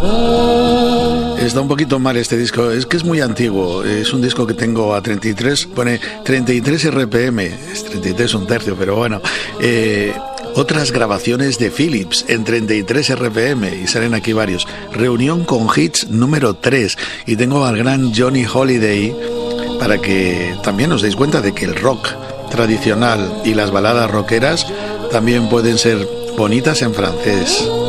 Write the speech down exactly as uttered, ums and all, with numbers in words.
Está un poquito mal este disco, es que es muy antiguo, es un disco que tengo a treinta y tres, pone treinta y tres R P M, es treinta y tres un tercio, pero bueno, eh, otras grabaciones de Philips en treinta y tres R P M, y salen aquí varios, reunión con hits número tres, y tengo al gran Johnny Holiday, para que también os deis cuenta de que el rock tradicional y las baladas rockeras también pueden ser bonitas en francés.